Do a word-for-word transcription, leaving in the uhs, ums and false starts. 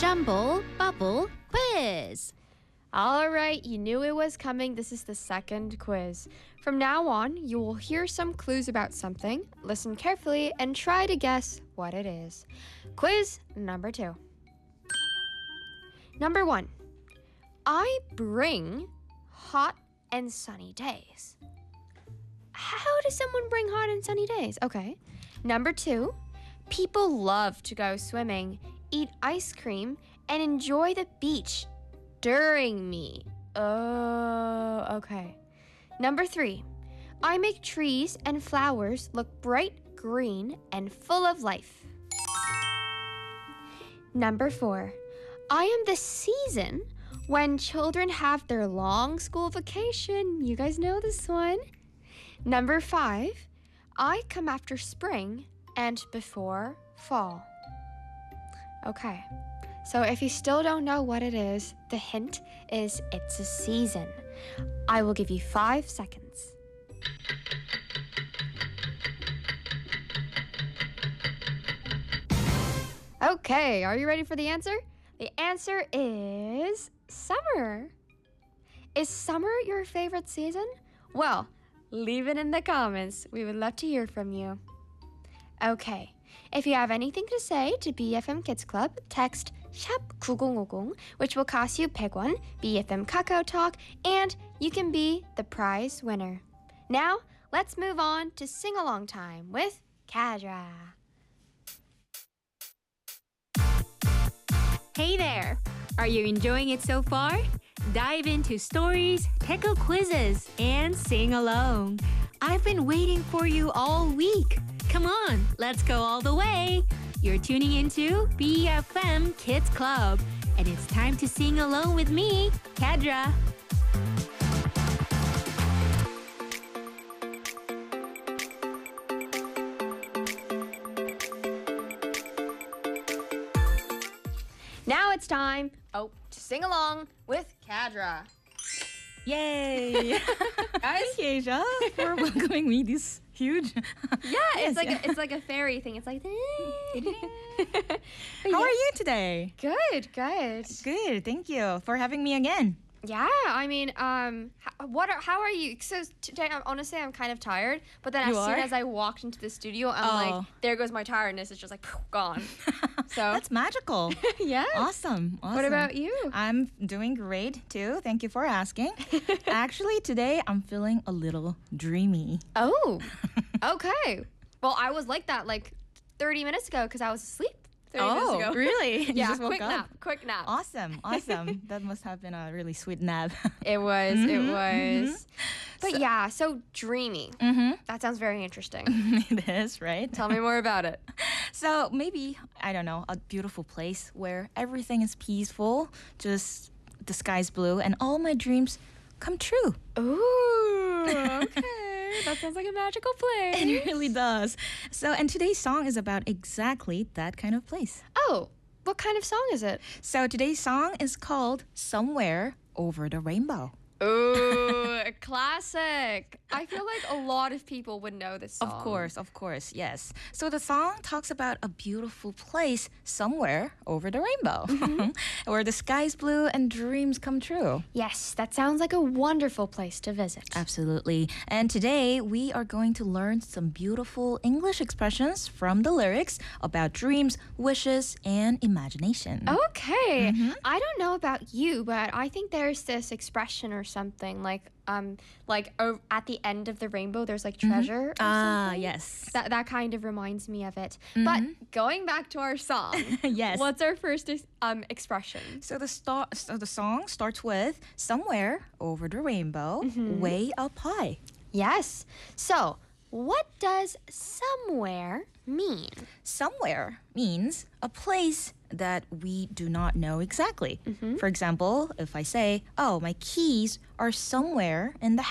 Jumble Bubble Quiz. All right, you knew it was coming. This is the second quiz. From now on, you will hear some clues about something, listen carefully, and try to guess what it is. Quiz number two. Number one. I bring hot and sunny days. How does someone bring hot and sunny days? Okay. Number two. People love to go swimming, eat ice cream, and enjoy the beach during me. Oh, okay. Number three. I make trees and flowers look bright green and full of life. Number four. I am the season when children have their long school vacation. You guys know this one. Number five. I come after spring and before fall. Okay. So if you still don't know what it is, the hint is it's a season. I will give you five seconds. Okay, are you ready for the answer? The answer is summer. Is summer your favorite season? Well, leave it in the comments. We would love to hear from you. Okay, if you have anything to say to B F M Kids Club, text 샵 구공오공, which will cost you one hundred won, B F M Kakao Talk, and you can be the prize winner. Now, let's move on to sing-along time with Kadra. Hey there! Are you enjoying it so far? Dive into stories, tackle quizzes, and sing along. I've been waiting for you all week. Come on, let's go all the way. You're tuning into B F M Kids Club, and it's time to sing along with me, Kadra. Now it's time, oh, to sing along with Kadra. Yay! Guys? Thank you, Asia, for welcoming me this huge. Yeah, it's like a, it's like a fairy thing. It's like. How are you today? Good, good. Good, thank you for having me again. Yeah, I mean, um, how, what? Are, how are you? So today, I'm, honestly, I'm kind of tired. But then You as soon are? as I walked into the studio, I'm Oh. like, there goes my tiredness. It's just like gone. So That's magical. yeah. Awesome, awesome. What about you? I'm doing great too. Thank you for asking. Actually, today I'm feeling a little dreamy. Oh, okay. Well, I was like that like thirty minutes ago because I was asleep. thirty minutes Oh, ago. really? You Yeah, just woke quick up? nap. Quick nap. Awesome, awesome. That must have been a really sweet nap. It was. It Mhm, was. But yeah, so dreamy. mm-hmm. That sounds very interesting. It is, right? Tell me more about it. So maybe, I don't know, a beautiful place where everything is peaceful, just the sky's blue, and all my dreams come true. Ooh, okay. That sounds like a magical place. It really does. So, and today's song is about exactly that kind of place. Oh, what kind of song is it? So today's song is called Somewhere Over the Rainbow. Ooh, a classic. I feel like a lot of people would know this song. Of course, of course, yes. So the song talks about a beautiful place somewhere over the rainbow, where the sky's blue and dreams come true. Yes, that sounds like a wonderful place to visit. Absolutely. And today we are going to learn some beautiful English expressions from the lyrics about dreams, wishes, and imagination. Okay. I don't know about you, but I think there's this expression or something like um like uh, at the end of the rainbow there's like treasure or Ah, something. yes. That that kind of reminds me of it. But going back to our song. Yes. What's our first ex- um expression? So the start, so the song starts with somewhere over the rainbow, way up high. Yes. So, what does somewhere mean? Somewhere means a place that we do not know exactly. For example, if I say, "Oh, my keys are somewhere in the